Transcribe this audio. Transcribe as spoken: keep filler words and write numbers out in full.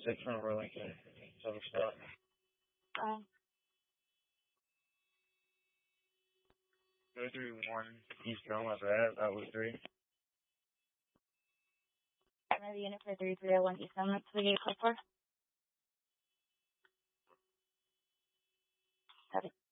six from Burlington. Seven stop. Um, Go through one East Roma, that that was three. another unit for three three oh one East Summit, three eight four four. Copy.